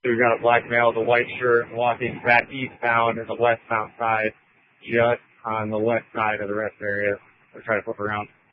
So we've got a black male with a white shirt walking back eastbound in the westbound side, just on the left side of the rest area. We'll try to flip around.